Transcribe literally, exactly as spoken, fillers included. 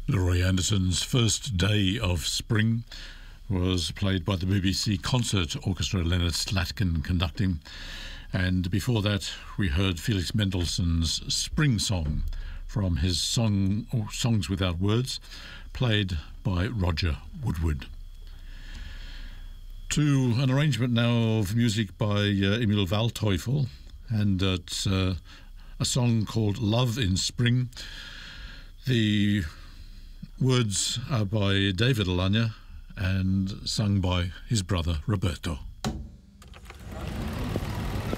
Leroy Anderson's First Day of Spring was played by the B B C Concert Orchestra, Leonard Slatkin conducting. And before that, we heard Felix Mendelssohn's Spring Song from his song or Songs Without Words, played by Roger Woodward. To an arrangement now of music by uh, Emil Waldteufel, and uh, it's uh, a song called Love in Spring. The words are by David Alagna and sung by his brother Roberto.